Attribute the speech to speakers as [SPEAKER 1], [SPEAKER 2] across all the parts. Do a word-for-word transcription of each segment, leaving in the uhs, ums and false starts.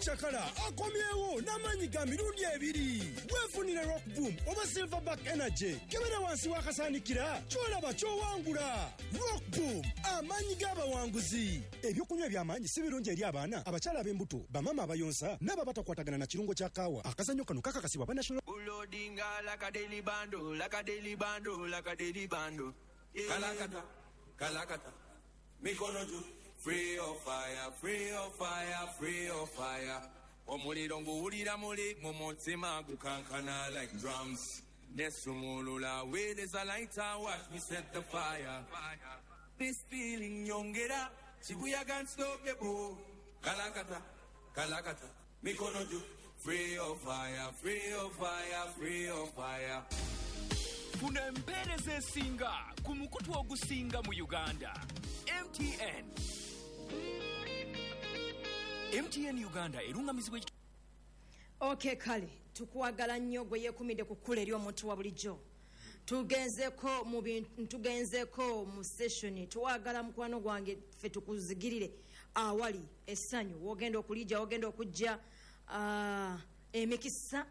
[SPEAKER 1] Chakala akomyewo n'amanyi ga mirundi ebiri. Weefunire Rock Boom oba Silverback Energy kebera wansi wakasaanikira kyolaba kyowangula. Rock Boom amanyi g'abawanguzi. Ebyokunywa eby'amaanyi si birungi eri abaana abakyala ab'embuto bamama abayonsa n'ababatakwatagana na kirungo kya kaawa. Akazannyo kano kakakasibwa ba National
[SPEAKER 2] Ulodinga like a daily bando, like a daily bando, like a daily bando. Kalakata, kalakata, mikono juu. Free of fire, free of fire, free of fire. Omuliro nguwulira muli mumutima gukankana like drums. Nesumulula where there's a lighter, watch me set the fire. This feeling yongera, Shibuya can't stop the boom. Kalakata, kalakata, mikono juu. Free of fire, free of fire, free of fire.
[SPEAKER 3] Kuna mpereze singa kumukutu ogusinga mu Uganda. M T N M T N Uganda erungamizibwa.
[SPEAKER 4] Okay kale tukwagala nnyo gwe yekumide ku kkula eri omuntu wa bulijjo. Tugenzeko mu tugenzeko mu session twagala mukwano gwange ffe tukuzigirire awali essanyu wogenda okulija wogenda okujja uh, emikisa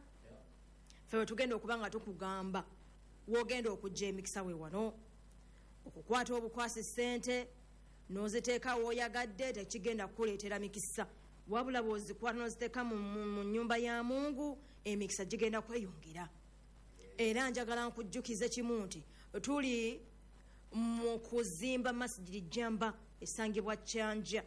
[SPEAKER 4] ffe tugenda okubanga tukugamba wogenda okujja emikisa we wano okukwata obukwasi ssente noziteeka wooyagadde tekigenda kukuleetera mikisa wabula bw'ozikwata noziteeka mu nnyumba ya Mungu emikisa gigenda kweyongera. Era njagala nkujjukize kimu nti tuli mu kuzimba masjidi Jamba esangibwa Kyanja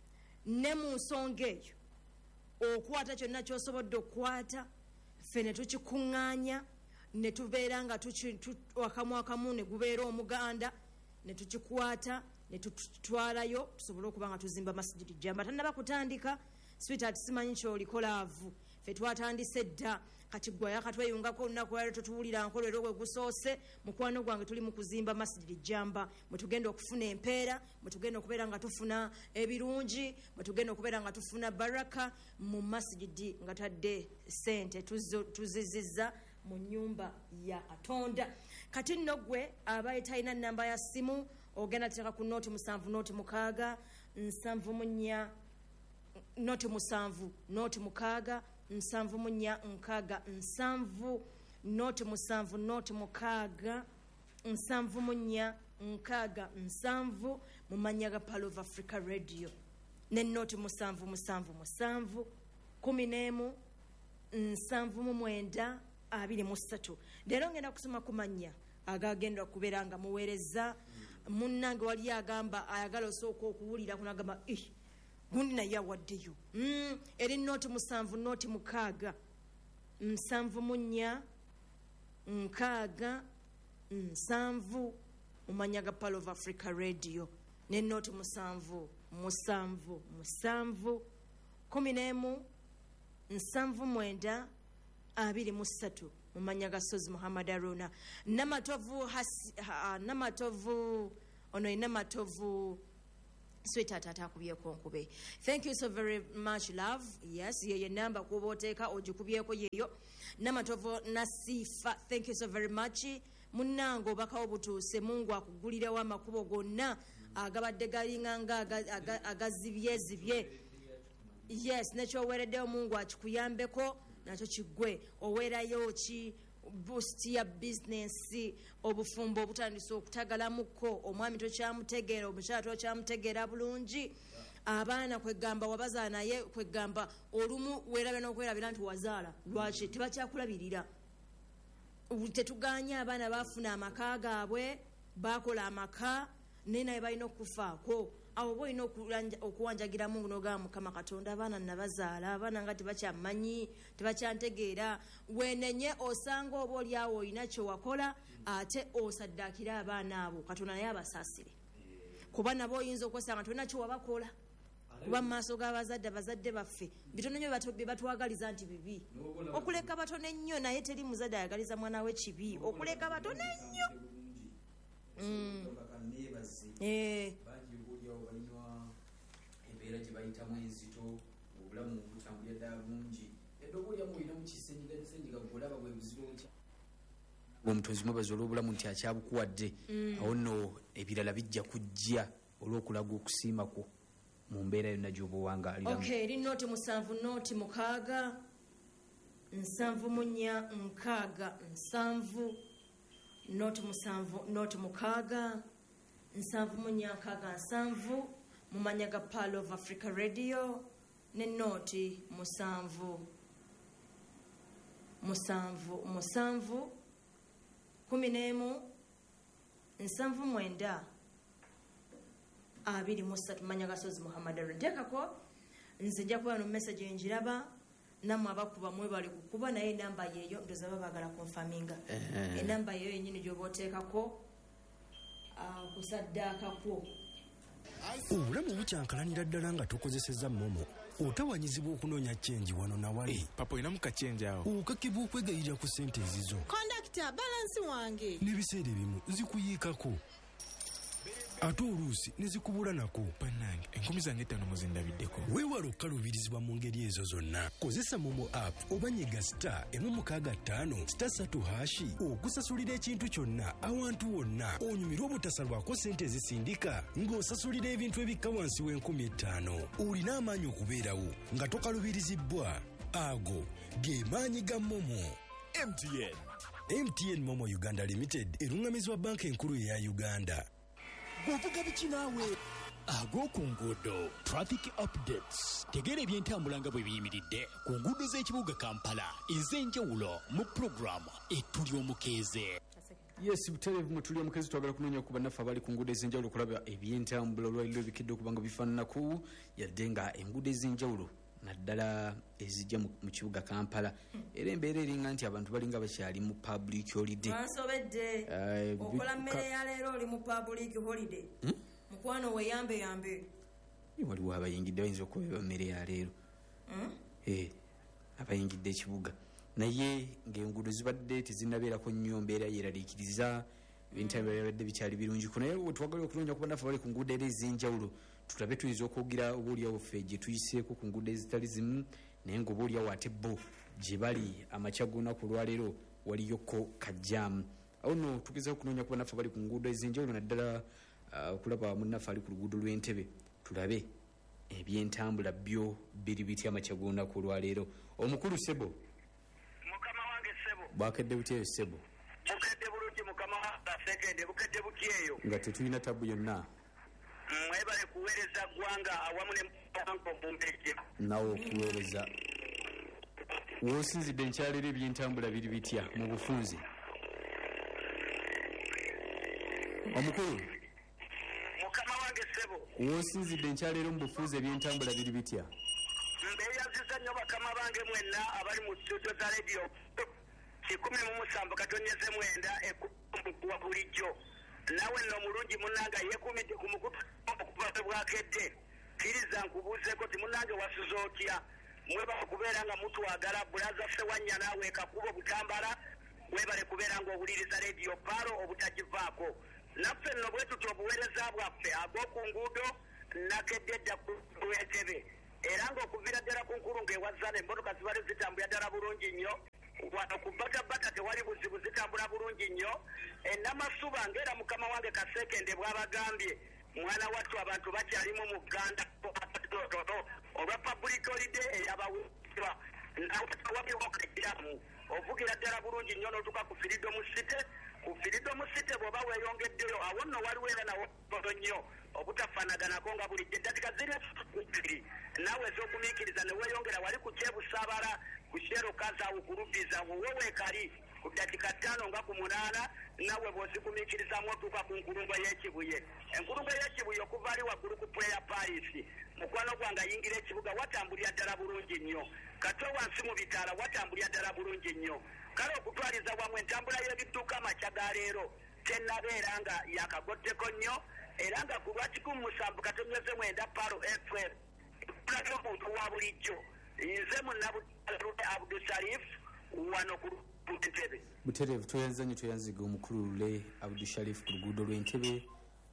[SPEAKER 4] ne mu nsonga eyo okwata kyonna ky'osobodde okukwata ffe ne tukikuŋŋaanya ne tubeera nga wakamu akamu ne gubeera omuganda ne tukikwata ne tutwalayo tusobole okuba nga tuzimba masjidi Jamba. Tannaba kutandika sweetheart simanyi ky'olikolaavu ffe twatandise dda kati gwe yakatweyungako olunaku lwaleero tutuwulira nkolero gwe gusoose mukwano gwange tuli mu kuzimba masjidi Jamba mwe tugenda okufuna empeera mwe tugenda okubeera nga tufuna ebirungi mwe tugenda okubeera nga tufuna baraka mu masjidi nga tadde sente tuzizizza mu nyumba ya Katonda. Kati nno gwe abaye talina namba ya simu ogenda teeka ku noti musanvu noti mukaaga nsanvu munya noti musanvu noti mukaaga nsanvu munya nkaaga nsanvu noti musanvu noti mukaaga nsanvu munya nkaaga nsanvu mu manya ga Pearl of Africa Radio ne noti musanvu musanvu musanvu kumi n'emu nsanvu mu mwenda abiri mu ssatu. Leero ngenda kusoma ku mannya agagenda okubeera nga muweereza munnange wali agamba ayagala osooka okuwulira kunagamba eh gundi naye awaddeyo mm, eri noti musanvu noti mukaaga nsanvu munya nkaaga nsanvu mumanya ga Pearl of Africa Radio ne noti musanvu musanvu musanvu kumi n'emu nsanvu mwenda abiri mu ssatu mumanya ga Sozi Muhammad Aruna namatovu ha, namatovu ono namatovu sweetheart atakubyeko nkube. Thank you so very much love. Yes ye number kuboteka ogikubyeko yeyo namatovu Nasifa. Thank you so very much munango bakawo butuse Mungu akugulira wa makubo gonna agabadde galinga nga agazibye zibye. Yes necho weredde Mungu akikuyambeko nacho kigwe owerayo ki boost ya business obufumbo obutandise okutagalamuko omwami tokyamutegeera omukyala tokyamutegeera bulungi abaana kwegamba wabaza naye kwegamba olumu weerabe n'okwerabira nti wazaala lwaki tebakyakulabirira tetuganya abaana bafuna amaka gaabwe bakola amaka naye naye balina okufaako awo boyina okuwanjagira Mungu n'ogamba Mukama Katonda abaana nabazaala abaana nga tebakyamanyi tebakyantegeera wenenye osanga oba oli awo olina kyewakola ate osaddaakira abaana abo Katonda naye abasaasire kuba nabo oyinza okwesanga tolina kyewabakola kuba mu maaso g'abazadde abazadde baffe bitono nnyo bye batwagaliza nti bibi okuleka batono ennyo naye teri muzadde ayagaliza mwana we kibi okuleka batono ennyo mm. eh
[SPEAKER 5] banywa embeera gye bayitamu enzito obulamu butambulira ddala bulungi eddobo lyamu olina mu kisenyiga golaba bwe buzibu butya omutonzi mwebaza olw'obulamu nti akyabukuwadde awo nno ebirala bijja kujja olw'okulaga okusiima kwo mu mbeera yonna gy'oba owangaliramu.
[SPEAKER 4] okay eri noti musanvu noti mukaaga nsanvu munya nkaaga nsanvu noti musanvu noti mukaaga nsanvu munya nkaaga nsanvu mumanya ga Pearl of Africa Radio ne noti musanvu musanvu musanvu kumi n'emu nsanvu mwenda abiri mu ssatu manya gasozi Muhammad Rundekako nze nja kuba no message njiraba namwe abakuba mwe bali kukuba naye namba yeyo ndoza babagala confirminga e namba yeyo yenyini gyoboteekako kusaddakako
[SPEAKER 1] obulamu bukyankalanira ddala nga tokozesezza momo otawanyizibwa okunoonya chenji wano na wali
[SPEAKER 6] hey, papa ina muka chenji awo
[SPEAKER 1] okakibwa okwegayirira ku ssente ezizo
[SPEAKER 7] kondakita balansi wange
[SPEAKER 1] n'ebiseera ebimu zikuyiikako ate oluusi ne zikubula nako
[SPEAKER 6] bannange enkumi zange ttaano muzindabiddeko
[SPEAKER 1] weewala okukaluubirizibwa mu ngeri ezo zonna kozesa momo app oba nyiga star emu mukaaga ttaano star satu hashi okusasulira ekintu kyonna awantu wonna onyumirwa obutasalwako ssente ezisindika ng'osasulira ebintu ebikka wansi w'enkumi ettaano olina amaanyi okubeerawo nga tokalubirizibwa ago ge maanyi ga momo.
[SPEAKER 3] M T N
[SPEAKER 1] M T N Momo Uganda Limited erungamizibwa banka enkulu eya Uganda.
[SPEAKER 3] Govuga biki naawe ag'oku nguudo traffic updates tegeera ebyentambula nga bwe biyimiridde ku nguudo z'ekibuga Kampala ez'enjawulo mu puroguramu ettuli omukeeze.
[SPEAKER 5] yes butereevu mu tuli omukezi twagala kunoonya okuba naffe abali ku nguudo ez'enjawulo okulaba ebyentambula olwaliro ebikidde okuba nga bifaananaku yadde nga enguudo ez'enjawulo naddala ezijja mu kibuga Kampala era embeera eringa nti abantu balinga bakyali mu public holiday.
[SPEAKER 4] Ansobedde okola mmere ya leero oli mu public holiday mukwano we yambe yambe
[SPEAKER 5] waliwo abayingidde bayinza okuba mmere ya leero abayingidde ekibuga naye ng'enguudo zibadde tezinnabeerako nnyo mbeera yeraliikiriza ebintambula byabadde bikyali birungiko naye twagala okuloonya okuba naffe bali ku nguudo era ez'enjawulo tulabe tuyinza okwogira obaoliawo ffe gye tuyiseeko ku nguudo ezitali zimu naye ng'obaoliawo ate bo gye bali amakya g'olunaku olwaleero waliyoko kajjaamu awo nno tugezaho okunoonya kuba naffe bali ku nguudo ez'enjawulo naddala okulaba munnaffe ali ku luguudo lw'Entebbe tulabe ebyentambula byo biri bitya amakya g'olunaku olwaleero. Omukulu Sebo
[SPEAKER 8] mukama wange Sebo
[SPEAKER 5] bwakedde butyeyo Sebo?
[SPEAKER 8] bukedde bulungi mukama wange asekende bukedde butyeyo
[SPEAKER 5] nga tetulina tabu yonna
[SPEAKER 8] mwebale kuweereza ggwanga awamu ne mupanko mumbeje
[SPEAKER 5] nawe okuweereza woosinzidde nkyalero ebyentambula biri bitya mu bufunze omukulu
[SPEAKER 8] mukama wange Sebo
[SPEAKER 5] woosinzidde nkyalero mu bufunze ebyentambula biri bitya
[SPEAKER 8] mbeeyaziza nnyo bakama bange mwenna abali mu studio za radio kikumi mu musanvu katonyeze mwenda ekuwa bulijjo nawe nno mulungi munnange yeekumidde ku mukutu okubaze bwakedde kkiriza nkubuuzeeko ti munnange wasuza otya mwebale kubeera nga mutwagala bulaza ffe wannya naawe ekakuba obutambala webale kubeera ng'owuliriza rediyo paalo obutagivaako naffe nno bwe tutyo obuweereza bwaffe ag'oku nguudo nakedde dda ku Entebbe era ng'okuviira ddala ku nkulu ng'ewazzana emmotoka zibale zitambula ddala bulungi nnyo wano ku batabata tewali buzibu zitambula bulungi nnyo enamasuba ng'era mukama wange Kasekende bw'abagambye mwana wattu abantu bakyalimu mu Uganda toto olwa public holiday eyabawuba nawabiwo kajiramu ovugira ddala bulungi nnyo n'otuuka ku Freedom City ku Freedom City bw'oba weeyongeddeyo awo nno waliwo era nawoto nnyo obutafaanaganako nga bulijjo eddatika ziri naawe ez'okumiikiriza ne weeyongera wali ku kyebusaabala ku kyero kazaawo ku Rubbiza woweekali ku ddakiika ttaano nga ku munaana naawe bw'ozikumiikirizamu otuuka ku nkulungo y'ekibuye enkulungo y'ekibuye okuva ali waggulu ku Prayer Palace mukwano gwange ayingira ekibuga watambulira ddala bulungi nnyo kati wansi mu bitaala watambulira ddala bulungi nnyo kale okutwaliza wamu entambula y'ebidduka amakya ga leero tennabeera nga yakagoddeko nnyo era nga ku lwa kikumi musanvu katonyeze mwenda Paro F M tulabye omuntu wa bulijjo nze munnabutale Abdusharif wano ku Entebbe.
[SPEAKER 5] Butereevu toyanza nnyo toyanziga omukulu Lule Abdusharif ku luguudo lw'Entebbe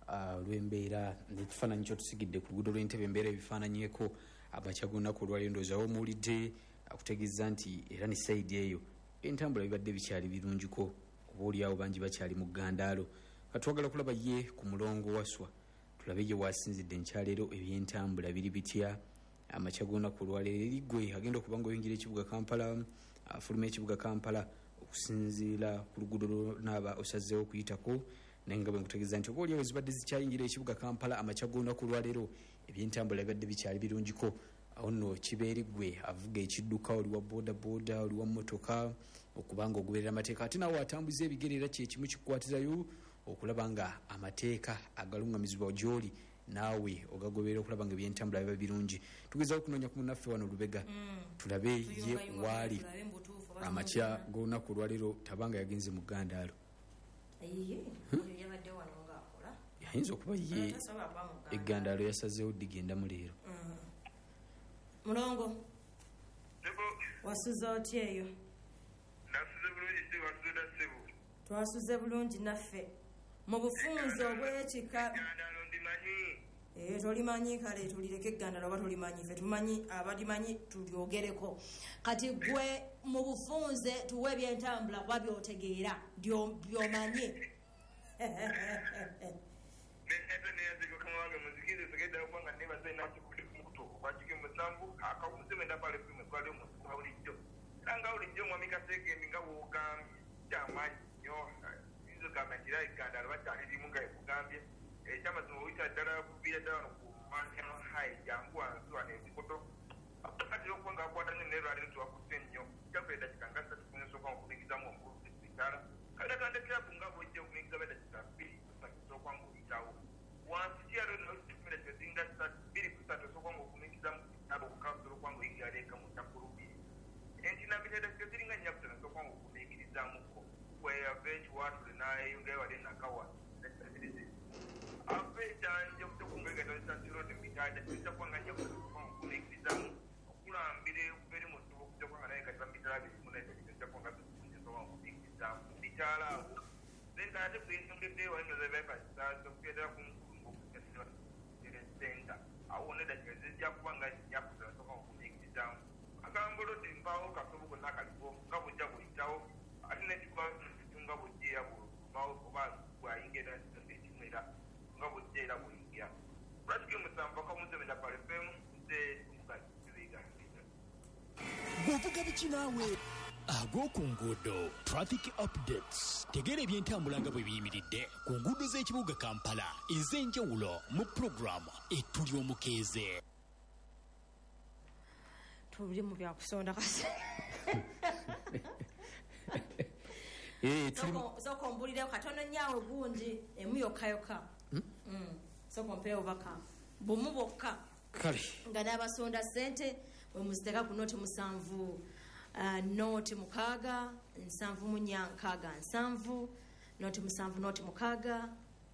[SPEAKER 5] lw'embeera n'ekifaananyi kyotusigidde ku luguudo lw'Entebbe embeera ebifaananyeko amakya g'olunaku olwaleero ndowooza awo muwulidde akutegeeza nti era ne sayidi eyo entambula bibadde bikyali birungiko oba oliawo bangi bakyali mu ggandaalo katwagala kulaba ye ku mulongo waswa tulabe gye wasinzidde nkyaleero ebyentambula biri bitya amakya g'olunaku olwaleero eri ggwe agenda okuba nga oyingira ekibuga Kampala afuluma ekibuga Kampala okusinziira ku luguudo naaba osazeewo okuyitako naye nga bwe nkutegeeza nti oba oliawo zibadde zikyayingira ekibuga Kampala amakya g'olunaku olwaleero ebyentambula bibadde bikyali birungiko awo nno kibeeri ggwe avuga ekidduka oli wa booda booda oli wa mmotoka okubanga ogoberera amateeka ate naawe atambuza ebigere era kyekimu kikukwatirayo okulaba nga amateeka agalungamizibwa gy'oli naawe ogagoberera okulaba nga ebyentambula biba birungi tugezaho okunoonya ku munaffe wano Lubega tulabe ye waali amakya g'olunaku olwaleero tabanga yagenze mu Ggandaalo yayinza okuba ye eggandaalo yasazeewo digendamu leero
[SPEAKER 4] mulongo wasuza otya eyo
[SPEAKER 9] nasuze bulungi si wasuza ssebo
[SPEAKER 4] twasuze bulungi naffe mu bufunze obw'ekika tolimanyi kale tulireke eggandalo oba tolimanyi ffe tumanyi abalimanyi tulyogereko kati gwe mu bufunze tuwe ebyentambula kuba byotegeera byomanyi
[SPEAKER 9] nga bulijjo omwami Kaseege nga woogambye kyamaanyi nnyo yinza ogambye era eggandalo bakyalirimu nga ekugambye ekyamazima oyita ddala kuviira ddala ku Mansion High jangu wansi wano ebikoto akatira okuba nga bakwata nnyo naye lwaliro tewakutte nnyo kyaffe eddakika nga ssatu kunyesooka okubigizamu omukulu sibitaala kale tandekeraku nga bwojja okubigiza beddakika bbiri kusooka nga oyitawo wansi kyalo notumira kyozinga bbiri kusatu osooka nga okumigizamu kitabo okukasobola okuba nga oyigira leeka mu kyakulubiri entinabitera ziringa nnyabutano osooka nga okumigirizaamuko kweyava ekiwatule nayeyongayo wali nakawa ave ekyanja okutekungaigataisantirode mitaja kisakwanga nyakukumikirizamu okulambira okuveri mu dduba okutekwanga naye kati bamitala birimunaekisakwanga bisoba okumikirizamu mitaala awo then ate kuyongeddeyo walinozebaipasitaso okuyetera kumukulumbokesenta awo nedakika zijja kuba nga nyakusana soka okumikirizamu akambolode mpaawo kasobo gonna kaliwo nga bujja buyitawo ate nekikubatunga bujjeera oba bwayingera ekimera nga bujja era buyingira lwakiki musanvu akamusemera palefemu nze omugazibiga
[SPEAKER 3] bw'ovuga biki naawe ag'oku nguudo traffic updates tegeera ebyentambula nga bwe biyimiridde ku nguudo z'ekibuga Kampala ez'enjawulo mu puroguramu ettuli omukeeze
[SPEAKER 4] tuli mu byakusonda kasi soko mbulireo katono nyaawe gundi emu yokkayoka soko mpeewo baka bumu bokka
[SPEAKER 5] kale
[SPEAKER 4] nga n'abasonda ssente bwe muziteeka ku nooti musanvu nooti mukaaga nsanvu munya nkaaga nsanvu nooti musanvu nooti mukaaga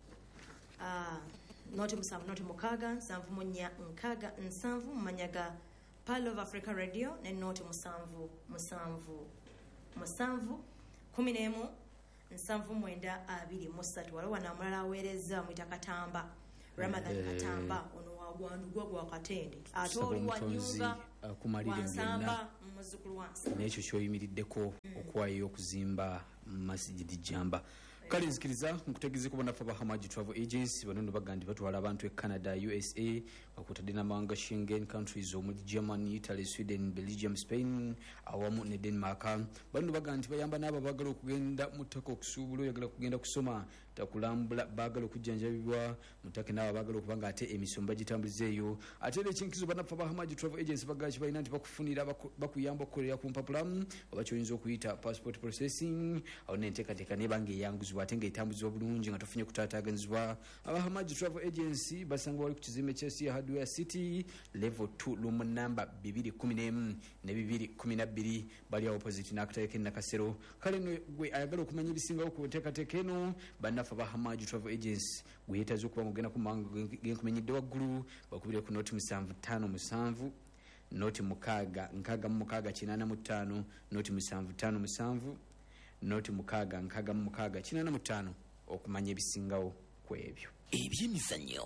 [SPEAKER 4] nooti musanvu nooti mukaaga nsanvu munya nkaaga nsanvu mumanyaga Pearl of Africa Radio ne nooti musanvu musanvu musanvu kumi n'emu nsanvu mwenda abiri mu ssatu waliwo wanamulala aweereza mwita Katamba Ramadhan Katamba ono wagwandugwa gwa Katende ate oli wanyuga wansamba muzzukulu wansi
[SPEAKER 5] n'ekyo kyoyimiriddeko okuwayo okuzimba masjidi Jamba kale nzikiriza nkutegeeze kuba naffe aba Hamaji Travel Agency bano nno bagandi batwala abantu e Canada U S A bakutadde n'amawanga Schengen countries omuli Germany Italy Sweden Belgium Spain awamu ne Denmark bano bagandi bayamba n'abo baagala okugenda mu ttaka okusuubula oyagala kugenda kusoma takulambula baagala okujjanjabibwa mutake n'abo baagala okuba nga ate emisomo bagitambulizeeyo ate era ekinkizo banaffe aba Hamaji Travel Agency bagaki balina nti bakufunira bakuyamba okukolera ku mpapula oba kyoyinza okuyita passport processing awo n'enteekateeka nebanga eyanguzibwa ate nga etambuzibwa bulungi nga tofunye kutaataaganyizibwa aba Hamaji Travel Agency basanga wali ku kizimbe kya Sia Hardware City level two lumu namba bibiri kumi n'emu ne bibiri kumi na bbiri bali awo opposite n'akatale k'e Nakasero kale no gwe ayagala okumanya ebisingawo ku nteekateeka eno bannaffe aba Hamaji Travel Agency gwe yeetaze okuba nga ogenda ku mawanga genkumenyedde waggulu bakubire ku nooti musanvu ttaano musanvu nooti mukaaga nkaaga mu mukaaga kinaana mu ttaano nooti musanvu ttaano musanvu nooti mukaaga nkaaga mu mukaaga kinaana mu ttaano okumanya ebisingawo ku ebyo
[SPEAKER 3] ebyemizannyo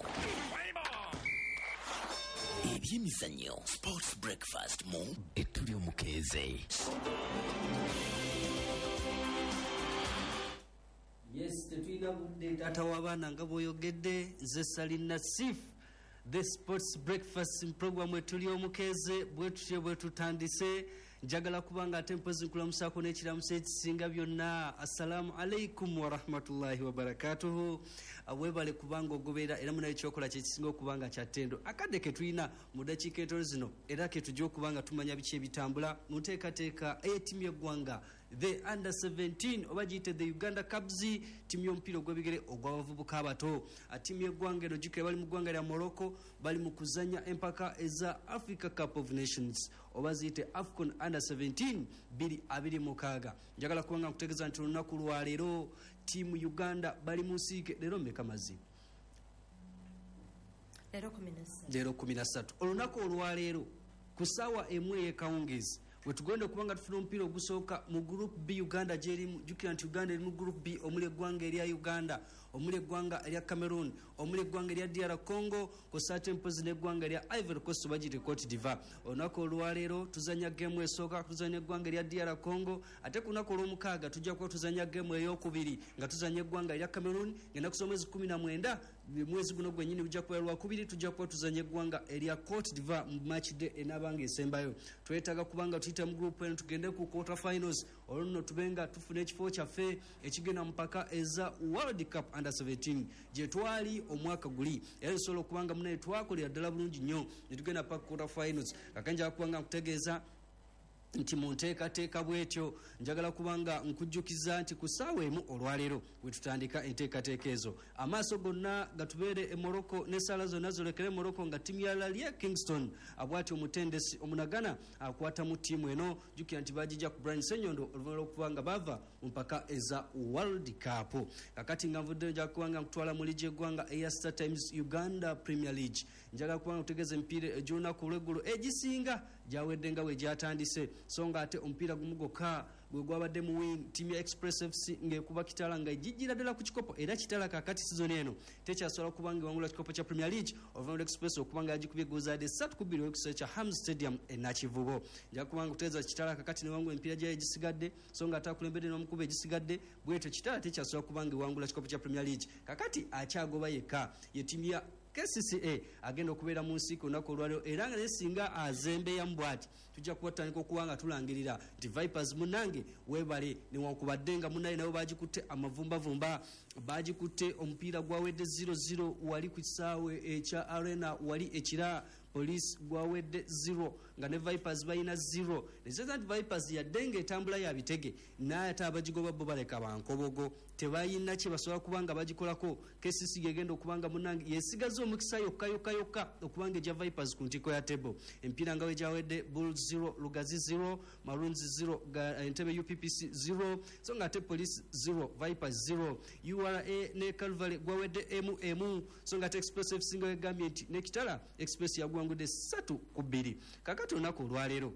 [SPEAKER 3] ebyemizannyo sports breakfast mu ettuli omukeeze
[SPEAKER 10] Yes, tetulina budde taata w'abaana nga bw'oyogedde nze Salim Nassif. The sports breakfast program etuli omukeeze bwe tutye bwe tutandise njagala kubanga ate mpozi nkulamusaako n'ekiramuso ekisinga byonna. Assalamu alaikum wa rahmatullahi wa barakatuhu. Awebale kubanga ogobeera era munayo ekyokola kyekisinga okubanga kyattendo akadde ke tulina mu dakiika entono zino era ke tujja okubanga tumanya biki ebitambula mu nteekateeka ey'ettiimu y'eggwanga the under seventeen oba giyite the Uganda Cubs, tiimu y'omupiira ogw'ebigere ogw'abavubuka abato. Ttiimu y'eggwanga eno jjukira bali mu ggwanga lya Morocco bali mu kuzanya empaka eza Africa Cup of Nations oba ziyite AFCON under seventeen biri abiri mukaaga. Njagala kubanga nkutegeeza nti olunaku lwa leero ttiimu Uganda bali mu nsiike leero mmeka mazzi leero kumi na ssatu olunaku olwaleero ku ssaawa emu ey'ekawungeezi wetugenda okubanga tufuna omupiira ogusooka mu group B Uganda gyerimu. Jjukira nti Uganda eri mu group B omuli eggwanga erya Uganda, omuli eggwanga erya Cameroon, omuli eggwanga erya D R Congo kosaate mpozi n'eggwanga erya Ivory Coast oba giyite Cote d'Ivoire. Olunaku olwaleero tuzanya geemu esooka tuzanya eggwanga erya D R Congo, ate ku lunaku olw'omukaaga tujja kuba tuzanya geemu ey'okubiri nga tuzanya eggwanga erya Cameroon ngenda kusoma mwezi kumi na mwenda mwezi guno gwennyini gujja kuba lwakubiri tujja kuba tuzanya eggwanga erya Cote d'Ivoire mu match day enaabanga esembayo. Twetaaga kubanga tuyita mu group eno tugende ku quarter finals olwo nno tubenga tufuna ekifo kyaffe ekigenda mu mpaka eza World Cup under seventeen gye twali omwaka guli era nsobola okubanga munaye twakolera ddala bulungi nnyo ne tugenda paka quarter finals. Kakanja kubanga nkutegeeza nti mu nteekateeka bwetyo njagala kubanga nkujjukiza nti ku ssaawa emu olwaleero bwe tutandika enteekateeka ezo amaaso gonna gatubeere e Morocco n'essaala zonna zolekere Morocco nga ttiimu ya Lalia Kingston abwati omutendesi omunagana akwata mu ttiimu eno. Jjukira nti bagijja ku Brian Senyondo oluvannyuma lw'okubanga bava mu mpaka eza World Cup. Kakati nga nvudde njagala kubanga nkutwala mu liigi eggwanga eya Star Times Uganda Premier League. Njagala kubanga nkutegeeza emipiira egy'olunaku olw'eggulu egisinga gyawedde nga we gyatandise so nga ate omupiira gumu gwokka gwe gwabadde mu win ttiimu ya Express F C ng'ekuba Kitala nga ejjijjira ddala ku kikopo era Kitala kakati sizoni eno tekyasobola kubanga ewangula kikopo kya Premier League oluvannyuma Express okubanga yagikubye gozaade ssatu ku bbiri w'ekisolo kya Ham Stadium e Nakivubo. Nja kubanga kuteeza Kitala kakati newangula emipiira gyayo egisigadde so nga ate akulembedde n'omukuba egisigadde bwetyo Kitala tekyasobola kubanga ewangula kikopo kya Premier League. Kakati akyagoba yekka ye ttiimu ya K C C A agenda okubeera mu nsiiko olunaku olwaleero era nga nesinga azembeyamu bw'ati tujja kuba tutandika okuba nga tulangirira nti Vipers munange weebale newankubadde nga munaye nabo bagikutte amavumbavumba bagikutte omupiira gwawedde zero zero wali ku kisaawe ekya Arena wali ekira Police gwawedde zero nga ne Vipers bayina zero. Neseza nti Vipers yadde ng'etambula ya bitege naye ate abagigoba bo baleka bankobogo tebayina kye basobola kubanga bagikolako. K C C gegenda okubanga munange yesigaza omukisa yokka yokka yokka okubanga ejja Vipers ku ntiko ya table. Empiira nga we gyawedde Bulls zero Lugazi zero Maroons zero Entebbe U P P C zero so nga ate Police zero Vipers zero U R A ne Calvary gwawedde emu emu so nga ate Express F C nga wegambye nti ne Kitala Express yagwangudde ssatu ku bbiri. Kakati olunaku olwaleero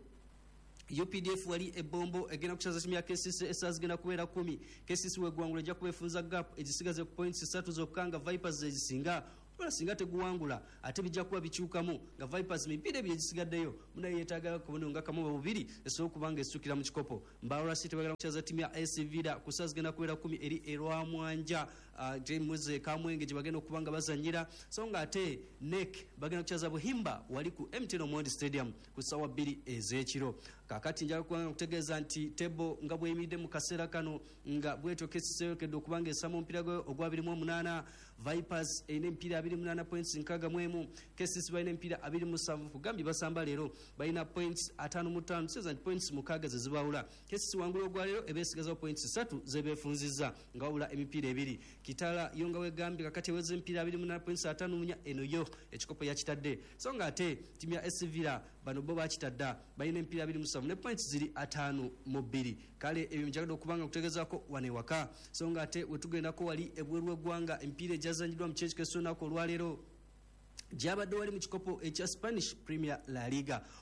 [SPEAKER 10] U P D F wali ebombo egenda kuchaza timu ya K C C esas genda kubeera kumi. K C C wegwangula ejja kubeefunza gap egisigaze ku points ssatu zokka nga Vipers ezisinga wala singa teguwangula ate bijja kuba bikyukamu nga Vipers mipiira ebiri egisigaddeyo munaye yeetaaga kubona nga kamu bubiri esobola okubanga esukira mu kikopo. Mbawola City bagenda kuchaza timu ya A S Villa ku ssaawa zigenda kubeera kumi eri erwamwanja mwezi kamwenge gye bagenda okubanga bazanyira so nga ate N E C bagenda kuchaza Buhimba wali ku M T N Omondi Stadium ku ssaawa bbiri ez'ekiro. Kakati njagala kubanga kutegeeza nti tebo nga bweyimiridde mu kaseera kano nga bwetyo K C C yokedde okubanga esama omupiira gwe ogwa abiri mu omunaana. Vipers erina emipiira abiri mu munaana points nkaaga mu emu. K C C balina emipiira abiri mu musanvu kugambye basamba leero balina points ataano mu ttaano tutegeeza nti points mukaaga ze zibawula. K C C wangula ogwa leero ebeesigazawo points ssatu zebeefunzizza nga wabula emipiira ebiri. Kitala yo nga wegambye kakati eweza emipiira abiri mu munaana points ataano mu nnya eno yo ekikopo yakitadde so nga ate ttiimu ya A S Villa bano bo bakitadda balina emipiira abiri mu musanvu ne points ziri ataano mu bbiri. Kale ebyo njagala okubanga kutegeezaako wano ewaka so nga ate wetugendako wali ebweru w'eggwanga emipiira egyazanyiddwa mu kyekyo ky'olunaku olwaleero gyabadde wali mu kikopo ekya Spanish Premier La Liga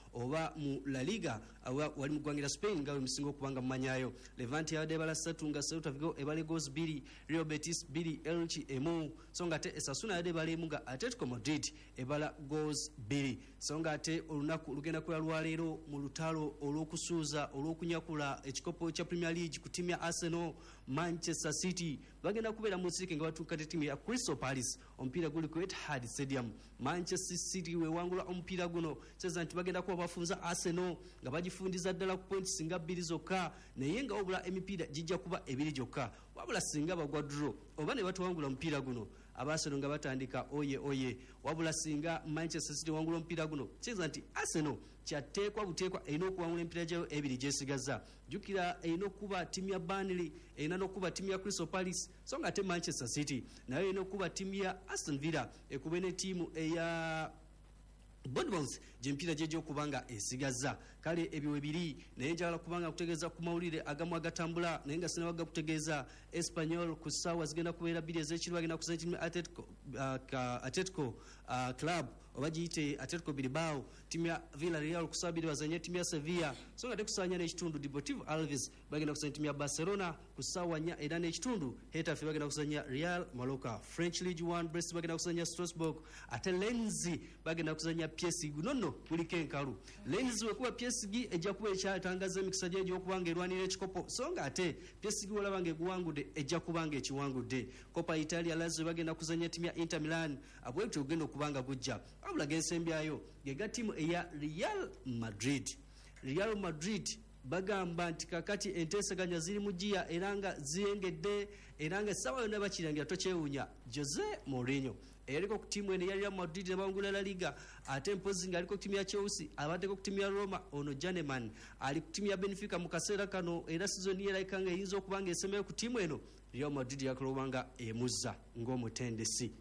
[SPEAKER 10] oba mu La Liga wali mu ggwanga lya Spain nga we musinga okubanga mumanyayo. Levante yabadde ebala ssatu nga Celta Vigo ebale goals bbiri, Real Betis bbiri, Elche emu, so nga ate Osasuna yabadde ebala emu nga Atletico Madrid ebala goals bbiri. So nga ate olunaku lugenda kuba lwaleero mu lutalo olw'okusuuza olw'okunyakula ekikopo kya Premier League ku ttiimu ya Arsenal. Manchester City bagenda kubeera mu nsirike nga batuuka ttiimu ya Crystal Palace, omupiira guli ku Etihad Stadium. Manchester City wewangula omupiira guno kyeza nti bagenda kuba bafunza Arsenal nga bagifundiza ddala ku points nga bbiri zokka, naye nga wabula emipiira gijja kuba ebiri gyokka. Wabula singa bagwa draw oba ne batuwangula omupiira guno Arsenal nga batandika oye oye, wabula singa Manchester City wangula omupiira guno kyeza nti Arsenal kyateekwa buteekwa erina okuwangula emipiira gyayo ebiri gyesigaza. Jjukira erina okuba ttiimu ya Burnley, erina n'okuba ttiimu ya Crystal Palace, so nga ate Manchester City nayo erina okuba ttiimu ya Aston Villa ekube ne ttiimu eya Bournemouth gy'emipiira gye gy'okubanga esigaza. Kale ebyo webiri naye njagala kubanga kutegeeza ku mawulire agamu agatambula naye nga sinawaga kutegeeza Espanyol ku ssaawa zigenda kubeera bbiri ez'ekiro bagenda kusanya ttiimu Atletico, uh, Atletico uh, Club oba giyite Atletico Bilbao, ttiimu ya Villarreal ku ssaawa bbiri bazanye ttiimu ya Sevilla, so nga tekusanya n'ekitundu Deportivo Alaves bagenda kusanya ttiimu ya Barcelona ku ssaawa nnya era n'ekitundu Hetafe bagenda kusanya Real Mallorca. French League one Brest bagenda kusanya Strasbourg, ate Lens bagenda kusanya P S G. Nonno kuliko enkalu Lens wekuba P S G ejja kuba ekyatangaza emikisa gye egy'okubanga erwanira ekikopo, so nga ate P S G olabanga eguwangudde ejja kubanga ekiwangudde. Coppa Italia Lazio bagenda kuzanya ttiimu ya Inter Milan, abwetyo ogenda okubanga gujja. Wabula gensembyayo gega ttiimu eya Real Madrid. Real Madrid bagamba nti kakati enteesaganya ziri mu giya era nga ziyengedde era nga essaawa yonna bakirangira tokyewuunya Jose Mourinho eyaliko ku ttiimu eno eya Real Madrid ne bawangula La Liga, ate mpozi ng'aliko ku ttiimu ya Chelsea, abaddeko ku ttiimu ya Roma ono Janeman, ali ku ttiimu ya Benfica mu kaseera kano era sizoni erabika nga eyinza okuba nga esembayo ku ttiimu eno. Real Madrid yakalobwa nga emuzza ng'omutendesi.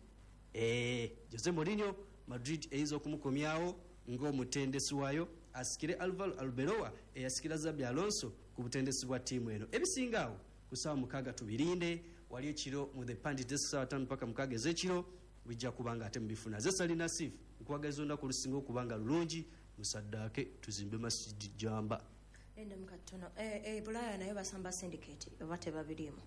[SPEAKER 10] Eh, Jose Mourinho Madrid eyinza okumukomyawo ng'omutendesi waayo asikire Alvaro Arbeloa eyasikira Xabi Alonso ku butendesi bwa ttiimu eno. Ebisingaawo ku ssaawa mukaaga tubirinde, wali ekiro mu the Pandit desk ssaawa ttaano paka mukaaga ez'ekiro bijja kubanga ate mubifuna. Ze Salina Sif nkwagaliza olunaku olusinga okubanga lulungi, musaddaake tuzimbe masjidi Jamba.
[SPEAKER 4] Enda mukatono eh eh Bulaya nayo basamba syndicate oba tebabirimu.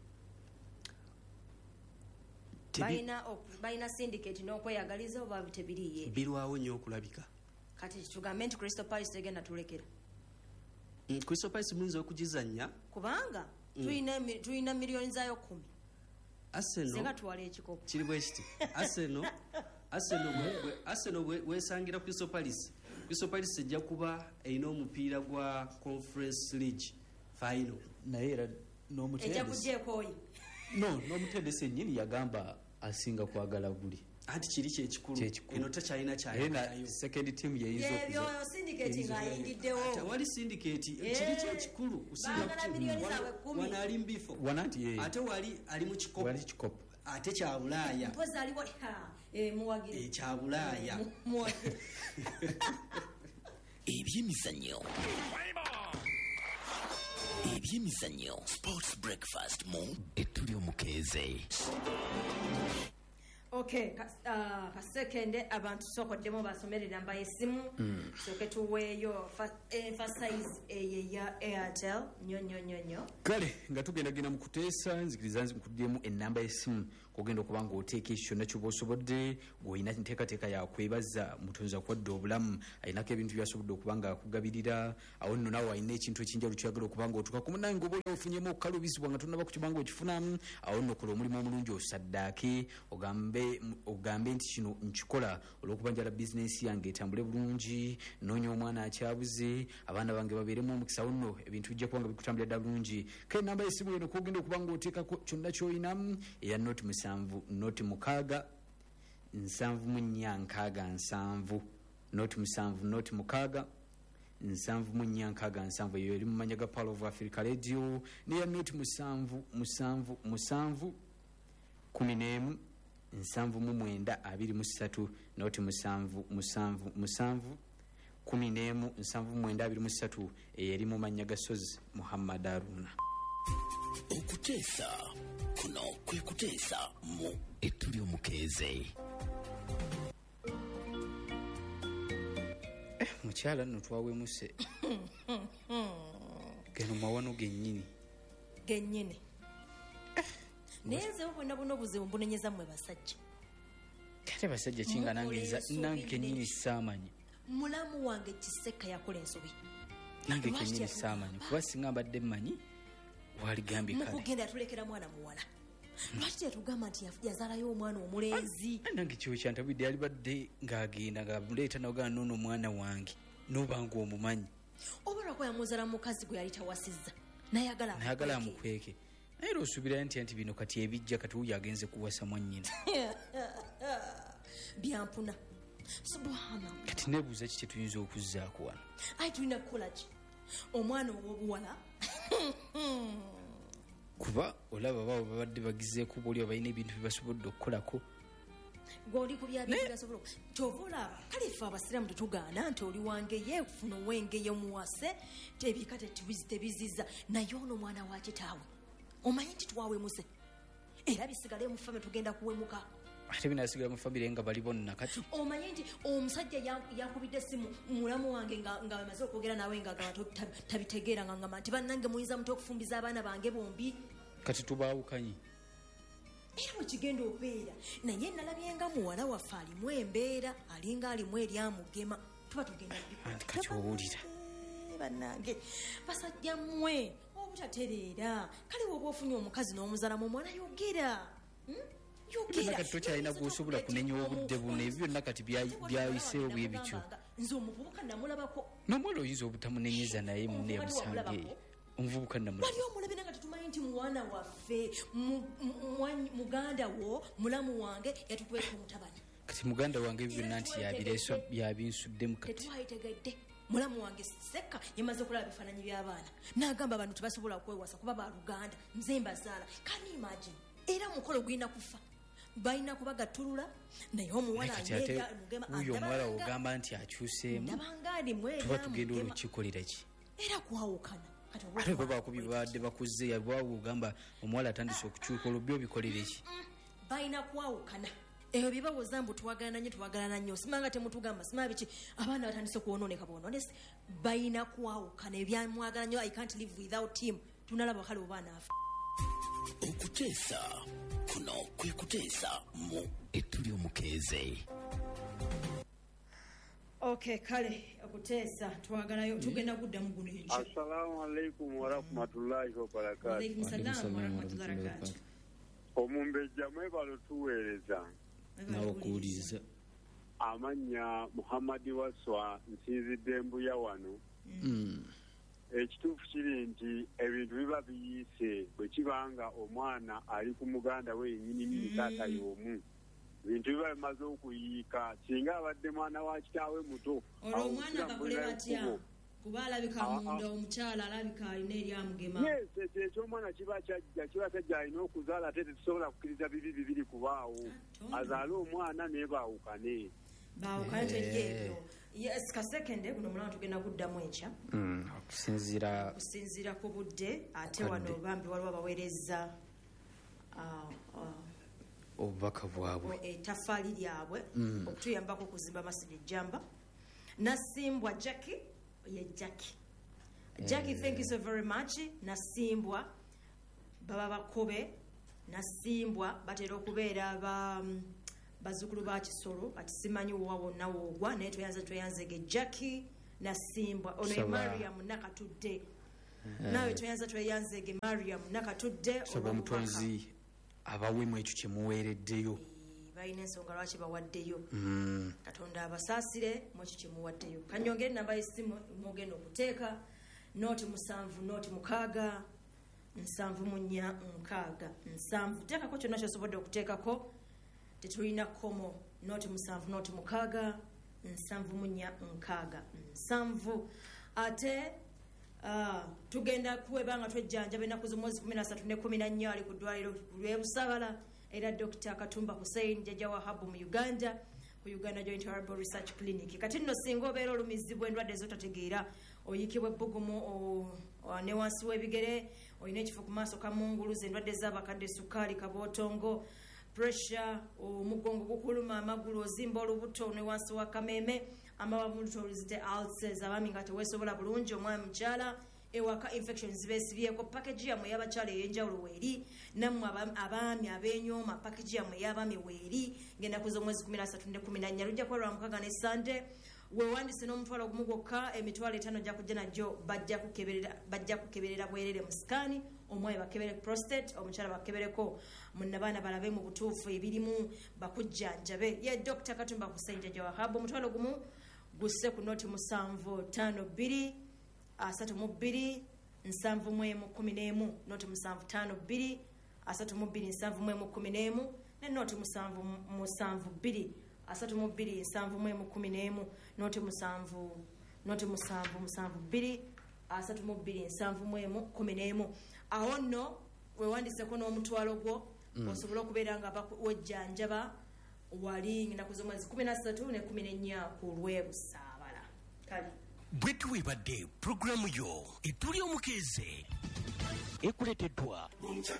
[SPEAKER 4] Baina baina syndicate n'okweyagaliza oba tebiriye.
[SPEAKER 10] Birwawo nnyo okulabika.
[SPEAKER 4] Kati tugambe nti Crystal Palace tegenda tulekera.
[SPEAKER 10] Mm, Crystal Palace muyinza okugizannya
[SPEAKER 4] kubanga tuyina mm. tuyina miliyoni zayo kumi.
[SPEAKER 10] Arsenal
[SPEAKER 4] senga twale ekikopo
[SPEAKER 10] kiri bwekiti. Arsenal Arsenal bwe Arsenal wesangira Crystal Palace. Crystal Palace ejja kuba erina omupiira gwa Conference League final
[SPEAKER 5] naye era n'omutendesi
[SPEAKER 4] ejja kujeekooyi
[SPEAKER 5] no n'omutendesi ennyini yagamba asinga kwagala guli.
[SPEAKER 10] Anti kiri kyekikulu eno takyalina
[SPEAKER 5] kyayina second team yeyinza
[SPEAKER 4] okuyo syndicate ng'ayingiddewo
[SPEAKER 10] tewali syndicate kiri kyekikulu wana ali mbifo ate wali ali mu kikopo ate kya Bulaaya
[SPEAKER 4] mpozi aliwo muwagire
[SPEAKER 10] kya Bulaaya
[SPEAKER 3] ebyemizannyo ebyemizannyo sports breakfast mu ettuli omukeeze.
[SPEAKER 4] Okay, uh, kasekende abantu sokoddemu basomerera mba esimu mm. soke tuweeyo emphasize eye ya Airtel nyo nyo nyo nyo.
[SPEAKER 5] Kale nga tugenda genda mu kuteesa nzikiriza nzikuddemu ennamba y'essimu kugenda okuba ng'oteeka ekyo kyonna ky'oba osobodde gw'olina nteekateeka yakwebaza mutonzi akwadde obulamu alinako ebintu byasobodde okuba nga akugabirira awo nno naawe alina ekintu ekyenjawulo ky'oyagala okuba ng'otuuka ku munange oba olina ofunyemu okukalubizibwa nga tonnaba kukiba ng'okifunamu awo nno kola omulimu omulungi osaddaake ogambe ogambe nti kino nkikola olw'okuba njala bizinensi yange etambule bulungi noonya omwana akyabuze abaana bange babeeremu omukisa awo nno ebintu bijja kuba nga bikutambulira ddala bulungi kale ennamba y'essimu eno kogenda okuba ng'oteekako kyonna ky'olinamu eya noti musanvu noti mukaaga nsanvu mu nnya nkaaga nsanvu noti musanvu noti mukaaga nsanvu mu nnya nkaaga nsanvu eyo eri mu manya ga Power of Africa Radio neya noti musanvu musanvu musanvu kumi n'emu nsanvu mu mwenda abiri mu ssatu noti musanvu musanvu musanvu kumi n'emu nsanvu mu mwenda abiri mu ssatu eri mu manya ga Sozi Muhammad Aruna.
[SPEAKER 3] Okuteesa kuno kwe kuteesa mu ettuli omukeeze.
[SPEAKER 5] Mu
[SPEAKER 10] mukyala nno twawemuse geno mawano gennyini
[SPEAKER 4] gennyini naye nze bwonna buno obuzibu mbunenyeza mmwe basajja
[SPEAKER 10] kale basajja kinga nange nange kennyini saamanyi
[SPEAKER 4] mulamu wange Kiseka yakola ensobi
[SPEAKER 10] nange kennyini saamanyi kuba singa mbadde mmanyi waligambye kale
[SPEAKER 4] mukugenda yatulekera mwana muwala lwaki tetugamba nti yazaalayo omwana omulenzi
[SPEAKER 10] nange kiwo kyantabudde yalibadde ng'agenda ngaamuleeta nagana noono omwana wange nobanga omumanyi
[SPEAKER 4] oba lwako yamuzaala mukazi gwe yali tawasizza nayagala
[SPEAKER 10] nayagala amukweke naye era osuubirayo ntya nti bino kati ebijja kati wuyo agenze kuwasa mwannyina
[SPEAKER 4] byampuna subhana
[SPEAKER 10] kati nebuuza ki kyetuyinza okuzzaako wano
[SPEAKER 4] ayi tulina kukola ki omwana ow'obuwala
[SPEAKER 10] kuba olaba baabo babadde bagizeeko booli balina ebintu byebasobodde okukolako
[SPEAKER 4] gweoli ku byabyasobola kyova olaba kale ffe abasiraamu tetugaana nti oli wangeye funa owengeye muwase ebika tebiziza naye ono omwana wa kitaawe omanyi nti twawemuse era bisigale mu famiry tugenda kuwemuka
[SPEAKER 10] ate binasigala mu famiry nga bali bonna kati
[SPEAKER 4] omanyi nti omusajja yakubidde simu mulamu wange nga bamaze okwogera nawe nga tabitegeera nga ngamba nti bannange muyinza muti okufumbiza abaana bange bombi
[SPEAKER 10] kati tubaawukanyi
[SPEAKER 4] era wekigenda obeera naye nalabye nga muwala waffe alimu embeera alinga alimu eryamugema tuba tugenda
[SPEAKER 10] kati owulira
[SPEAKER 4] bannange basajja mmwe obutatereera kale woba ofunye omukazi n'omuzalamu omwana yogera
[SPEAKER 10] kati tokyalina gwosobola kunenya obudde buno ebyo byonna kati byayiseewo bwe bityo
[SPEAKER 4] nze omuvubuka namulabako
[SPEAKER 10] n'omuwala oyinza obutamunenyeza naye munne yamusange omuvubuka namulaba
[SPEAKER 4] bali omulabire nga tetumanyi nti mwana waffe muganda wo mulamu wange yatukweka omutabani
[SPEAKER 10] kati muganda wange ebyo byonna nti yabireeso yabinsuddemu kati
[SPEAKER 4] tetwayitegedde mulamu wange Seka yamaze okulaba ebifaananyi by'abaana n'agamba abantu tebasobola kwewasa kuba baluganda nze mbazaala kani imagine era mukolo gulina kufa balina kubagattulula naye omuwala
[SPEAKER 10] uyo omuwala ogamba nti akyuseemu tuba tugenda olukikolera ki
[SPEAKER 4] era kwawukana
[SPEAKER 10] ate bwe bakubi babadde bakuze yabwawo ogamba omuwala atandise okukyuka olwo byo obikolere ki
[SPEAKER 4] balina kwawukana ebyo byebawoza mbu twagalana nnyo twagalana nnyo simanga temutugamba simanga biki abaana batandise okuwonooneka boononese balina kwawukana ebyamwagala nnyo I can't live without him tunalaba kale oba anaafa
[SPEAKER 3] okuteesa kuno kwe kuteesa mu ettuli omukeeze
[SPEAKER 4] okay kale okuteesa twagalayo tugenda kuddamu guno ekyo
[SPEAKER 11] assalamu alaikum warahmatullahi wabarakatuh
[SPEAKER 4] alaikum salaam warahmatullahi wabarakatuh
[SPEAKER 11] omumbejja mwebalo tuweereza
[SPEAKER 10] nawokuwuliriza
[SPEAKER 11] amannya muhammadi waswa nsinzidde mbuya wano ekituufu kiri nti ebintu biba biyiise bwe kibanga omwana ali ku muganda we yennyini taata y'omu ebintu biba bimaze okuyiika singa abadde mwana wa kitaawe muto
[SPEAKER 4] olwo omwana bakole batya kuba alabika munda omukyala alabika alina eryamugema
[SPEAKER 11] yes ekyomwana kiba kyajja kiba kyajja alina okuzaala ate tetusobola kukkiriza bibi bibiri kubaawo azaale omwana naye baawukane
[SPEAKER 4] baawukane teryebyo yes kasekende guno mulama tugenda kuddamu ekya
[SPEAKER 10] okusinziira
[SPEAKER 4] okusinziira ku budde ate wano bambi waliwo abaweereza
[SPEAKER 10] obubaka bwabwe
[SPEAKER 4] ettaffaali lyabwe okutuyambako okuzimba masjidi jamba nasimbwa Jackie ye Jackie Jackie thank you so very much nasimbwa baba bakobe nasimbwa batera okubeera ba bazukulu ba Kisolo ati simanyi wa wonna woogwa naye toyanze toyanzege Jackie nasimbwa ono Mariam nakatudde nawe toyanze toyanzege Mariam nakatudde
[SPEAKER 10] saba mutonzi abawemu ekyo kyemuweereddeyo
[SPEAKER 4] balina ensonga lwaki bawaddeyo katonda abasaasire mu ekyo kyemuwaddeyo kanyongere namba y'essimu mugenda okuteeka nooti musanvu nooti mukaaga nsanvu mu nnya nkaaga nsanvu teekako kyonna kyosobodde okuteekako tetulina komo nooti musanvu nooti mukaaga nsanvu mu nnya nkaaga nsanvu ate tugenda kuwebanga twejjanjaba ennaku z'omwezi kumi na ssatu ne kumi na nnya ali ku ddwaliro lw'ebusabala era Doctor Katumba Hussein jjajja wa habu mu Uganda ku Uganda Joint Herbal Research Clinic kati nno singa obeera olumizibwa endwadde ezotategeera oyikibwa ebbugumu ne wansi w'ebigere olina ekifo ku maaso kamunguluza endwadde z'abakadde sukaali kabootongo pressure omugongo gukuluma amagulu ozimba olubuto ne wansi wa kameeme amaba multolizite ulcers abami nga teweesobola bulungi omwami mukyala ewaka infections beesibyeko package yamwe y'abakyala ey'enjawulo weeri nammwe abaami ab'enyooma package yamwe y'abaami weeri ng'ennaku z'omwezi kumi na ssatu ne kumi na nnya lujja kuba lwa mukaaga ne sande weewandise n'omutwalo ogumu gwokka emitwalo etaano gya kujja najjo bajja kukeberera bwerere mu sikaani omwami bakebere prostate omukyala bakebereko munnabaana balabe mu butuufu ebirimu bakujjanjabe ye Dr. Katumba Kusenja Jawahab omutwalo gumu gusse ku noti musanvu ttaano bbiri asatu mu bbiri nsanvu mu emu kumi n'emu noti musanvu ttaano bbiri asatu mu bbiri nsanvu mu emu kumi n'emu ne noti musanvu musanvu bbiri asatu mu bbiri nsanvu mu emu kumi n'emu noti musanvu noti musanvu musanvu bbiri asatu mu bbiri nsanvu mu emu kumi n'emu awo nno weewandiseko n'omutwalo gwo osobola okubeera nga wejjanjaba wali ennaku z'omwezi kumi na ssatu ne kumi n'ennya ku lwebusaabala kale
[SPEAKER 3] bwe tuwebadde puroguramu yo etuli omukeeze ekuleteddwa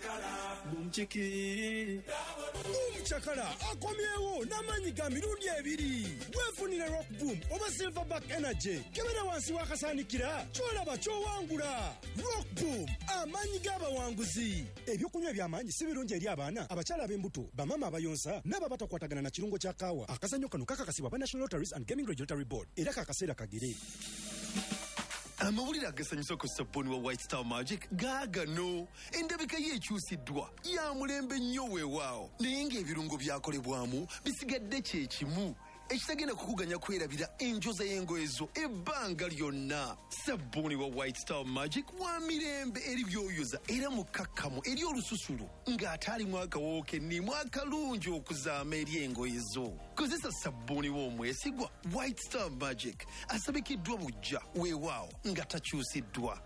[SPEAKER 1] umucakala akomyewo n'amaanyi ga mirundi ebiri weefunire rock boom oba silverback energy kebera wansi wakasaanikira kyolaba kyowangula rock boom amaanyi g'abawanguzi ebyokunywa eby'amaanyi si birungi eri abaana abakyala ab'embuto bamama abayonsa n'aba batakwatagana na kirungo kya kaawa akazannyo kano kakakasibwa ba National Lotteries and Gaming Regulatory Board era kakaseera kagere
[SPEAKER 12] amawulire agasanyusa ku sabbuuni wa White Star Magic gaagano endabika ye ekyusiddwa ya mulembe nnyo weewaawo naye ng'ebirungo byakolebwamu bisigadde kye kimu ekitagenda kukuganya kwerabira enjoza y'engoye zo ebbanga lyonna sabbuuni wa White Star Magic wa mirembe eri byoyoza era mukakkamu eri olususulu ng'ate alimu akawoowo kennimu akalungi okuzaama eri engoye zo kozesa sabbuuni w'omwesigwa White Star Magic asabikiddwa bujja weewaawo nga takyusiddwa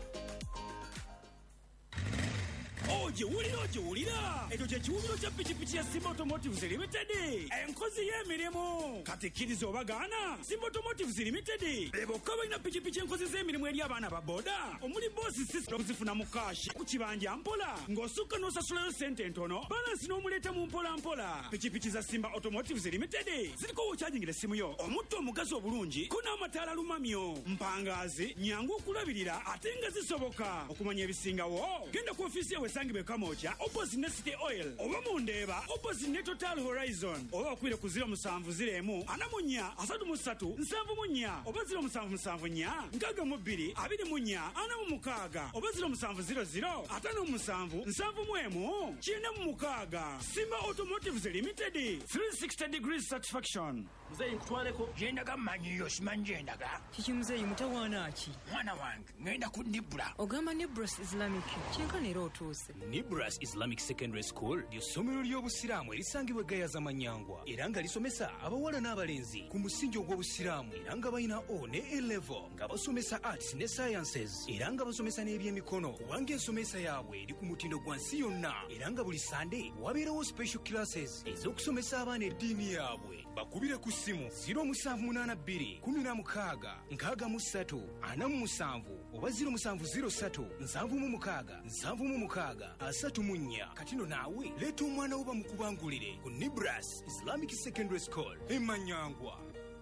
[SPEAKER 13] ogiwulira ogiwulira ekyo kyekiwumiro kya pikipiki ya Simba Automotives Limited enkozi y'emirimu kati kkiriza obagaana Simba Automotives Limited bebokka balina pikipiki enkozi z'emirimu eri abaana ba boda omuli boosi sisi okuzifuna mu kaashi ku kibanja mpola ng'osukka n'osasulayo sente entono balansi n'omuleeta mu mpola mpola pikipiki za Simba Automotives Limited ziriko wokyajingira essimu yo omutto omugazi obulungi ko n'amataala lumamyo mpangaazi nyangu okulabirira ate nga zisoboka okumanya ebisingawo genda ku ofiisi yawe esangibwe Kamoja opposite ne City Oil oba mundeeba opposite ne Total Horizon oba okwire ku ziro musanvu ziremu ana mu nnya asatu mu ssatu nsanvu mu nnya oba ziro musanvu musanvu nnya nkaaga mu bbiri abiri mu nnya ana mu mukaaga oba ziro musanvu ziro ziro ataano mu musanvu nsanvu mu emu kyenda mu mukaaga Simba Automotives Limited three sixty degrees satisfaction
[SPEAKER 3] muzeyi nkutwaleko yendaga mmanyiyo simanyi yendaga
[SPEAKER 14] kiki muzeyi mutawaana ki
[SPEAKER 3] mwana wange ngenda ku Nibra
[SPEAKER 14] ogamba Nibras Islamic kyenkana era otuuse
[SPEAKER 15] Nibras Islamic Secondary School ly'essomero ly'obusiraamu erisangibwa Gayaza Manyangwa era nga lisomesa abawala n'abalenzi ku musingi ogw'obusiraamu era nga balina O ne A level nga basomesa arts ne sciences era nga basomesa n'ebyemikono kubanga ensomesa yaabwe eri ku mutindo gwa nsi yonna era nga buli Sunday wabeerawo special classes ez'okusomesa abaana eddiini yaabwe bakubire ku ssimu ziro musanvu munaana bbiri kumi na mukaaga nkaaga mu ssatu ana mu musanvu oba ziro musanvu ziro ssatu nsanvu mu mukaaga nsanvu mu mukaaga asatu mu nnya katino naawe leeta omwana wo bamukubangulire ku Nibras Islamic Secondary School emanyangwa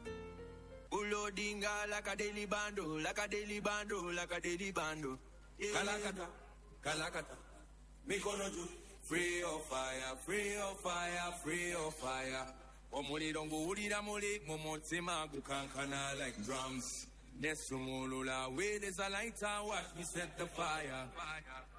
[SPEAKER 2] Ulodinga like a daily bando, like a daily bando, like a daily bando. Kalakata, kalakata, mikono juu. Free of fire, free of fire, free of fire. Omuliro nguwulira muli mu mutima gukankana like drums. Nesumulula, where there's a lighter, watch me set the fire.